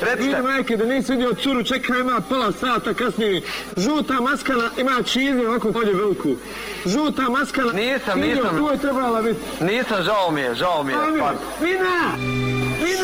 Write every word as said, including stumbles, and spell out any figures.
recite. Vidi, majke, da nisi vidio curu, čeka ima pola sata kasnije. Žuta maskana ima čizni ovako polje veliku. Žuta maskana... Nisam, vidio, nisam. Tu je trebala biti. Nisam, žao mi je, žao mi je. Vina! Vina!